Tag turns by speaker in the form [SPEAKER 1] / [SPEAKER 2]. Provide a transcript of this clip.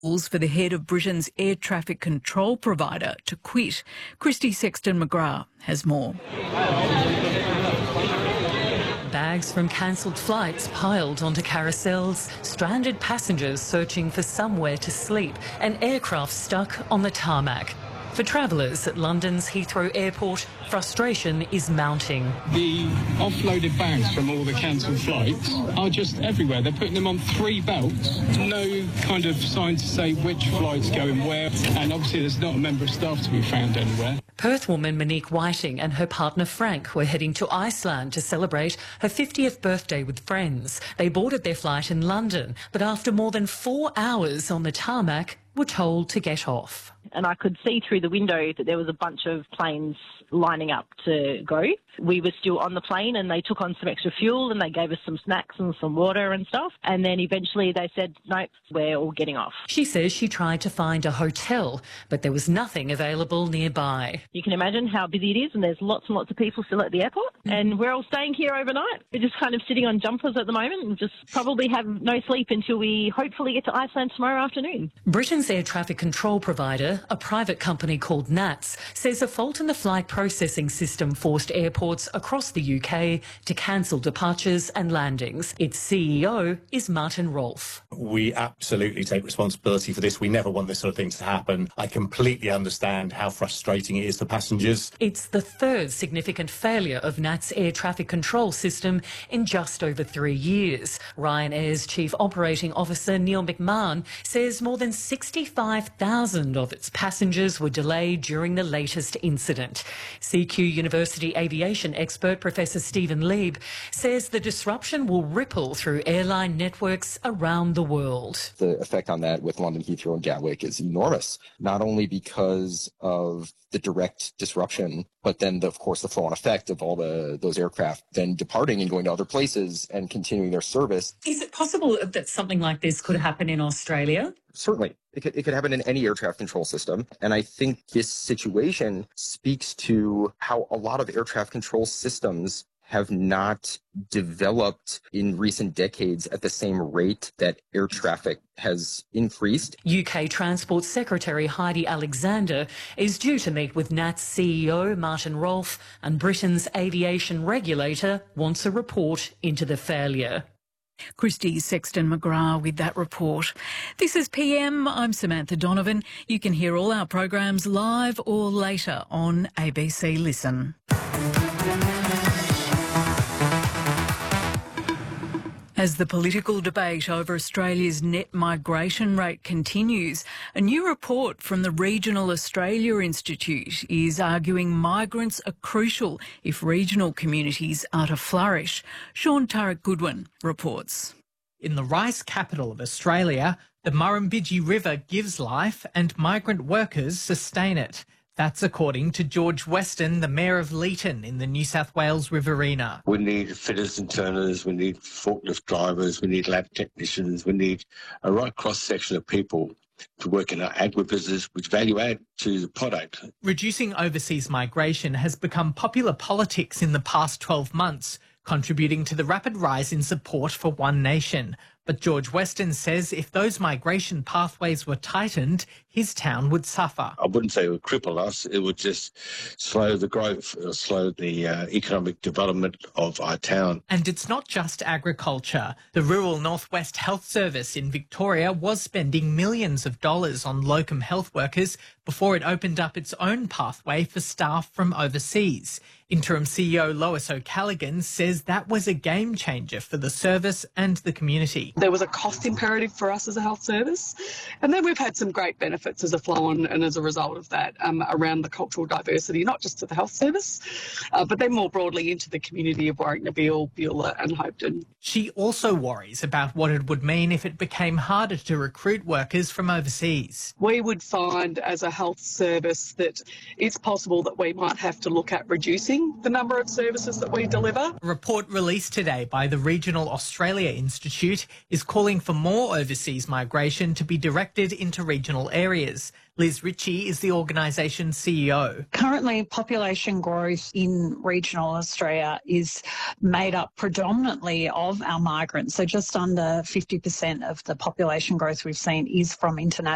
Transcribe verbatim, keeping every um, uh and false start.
[SPEAKER 1] Calls for the head of Britain's air traffic control provider to quit. Christy Sexton-McGrath has more.
[SPEAKER 2] Bags from cancelled flights piled onto carousels, stranded passengers searching for somewhere to sleep, and aircraft stuck on the tarmac. For travellers at London's Heathrow Airport, frustration is mounting.
[SPEAKER 3] The offloaded bags from all the cancelled flights are just everywhere. They're putting them on three belts. No kind of sign to say which flight's going where, and obviously there's not a member of staff to be found anywhere.
[SPEAKER 2] Perth woman Monique Whiting and her partner Frank were heading to Iceland to celebrate her fiftieth birthday with friends. They boarded their flight in London, but after more than four hours on the tarmac, were told to get off.
[SPEAKER 4] And I could see through the window that there was a bunch of planes lining up to go. We were still on the plane and they took on some extra fuel and they gave us some snacks and some water and stuff. And then eventually they said, nope, we're all getting off.
[SPEAKER 2] She says she tried to find a hotel, but there was nothing available nearby.
[SPEAKER 4] You can imagine how busy it is and there's lots and lots of people still at the airport. Mm. And we're all staying here overnight. We're just kind of sitting on jumpers at the moment and just probably have no sleep until we hopefully get to Iceland tomorrow afternoon.
[SPEAKER 2] Britain's air traffic control provider, a private company called N A T S, says a fault in the flight processing system forced airports across the U K to cancel departures and landings. Its C E O is Martin Rolfe.
[SPEAKER 5] We absolutely take responsibility for this. We never want this sort of thing to happen. I completely understand how frustrating it is for passengers.
[SPEAKER 2] It's the third significant failure of N A T S air traffic control system in just over three years. Ryanair's Chief Operating Officer Neil McMahon says more than sixty-five thousand of its passengers were delayed during the latest incident. C Q University aviation expert Professor Stephen Lieb says the disruption will ripple through airline networks around the world.
[SPEAKER 6] The effect on that with London Heathrow and Gatwick is enormous, not only because of the direct disruption, but then, the, of course, the flow-on effect of all the those aircraft then departing and going to other places and continuing their service.
[SPEAKER 2] Is it possible that something like this could happen in Australia?
[SPEAKER 6] Certainly. It could, it could happen in any air traffic control system. And I think this situation speaks to how a lot of air traffic control systems have not developed in recent decades at the same rate that air traffic has increased.
[SPEAKER 2] U K Transport Secretary Heidi Alexander is due to meet with N A T S C E O Martin Rolfe, and Britain's aviation regulator wants a report into the failure.
[SPEAKER 1] Christy Sexton-McGrath with that report. This is P M. I'm Samantha Donovan. You can hear all our programs live or later on A B C Listen. As the political debate over Australia's net migration rate continues, a new report from the Regional Australia Institute is arguing migrants are crucial if regional communities are to flourish. Sean Turek-Goodwin reports.
[SPEAKER 7] In the rice capital of Australia, the Murrumbidgee River gives life and migrant workers sustain it. That's according to George Weston, the Mayor of Leeton in the New South Wales Riverina.
[SPEAKER 8] We need fitters and turners, we need forklift drivers, we need lab technicians, we need a right cross-section of people to work in our agribusiness, which value add to the product.
[SPEAKER 7] Reducing overseas migration has become popular politics in the past twelve months, contributing to the rapid rise in support for One Nation. But George Weston says if those migration pathways were tightened, his town would suffer.
[SPEAKER 8] I wouldn't say it would cripple us. It would just slow the growth, or slow the uh, economic development of our town.
[SPEAKER 7] And it's not just agriculture. The Rural Northwest Health Service in Victoria was spending millions of dollars on locum health workers before it opened up its own pathway for staff from overseas. Interim C E O Lois O'Callaghan says that was a game changer for the service and the community.
[SPEAKER 9] There was a cost imperative for us as a health service, and then we've had some great benefits as a flow-on and as a result of that um, around the cultural diversity, not just to the health service, uh, but then more broadly into the community of Warwick-Nabil, Beulah and Hopetoun.
[SPEAKER 7] She also worries about what it would mean if it became harder to recruit workers from overseas.
[SPEAKER 9] We would find as a health service that it's possible that we might have to look at reducing the number of services that we deliver.
[SPEAKER 7] A report released today by the Regional Australia Institute is calling for more overseas migration to be directed into regional areas. Liz Ritchie is the organisation's C E O.
[SPEAKER 10] Currently, population growth in regional Australia is made up predominantly of our migrants. So just under fifty percent of the population growth we've seen is from international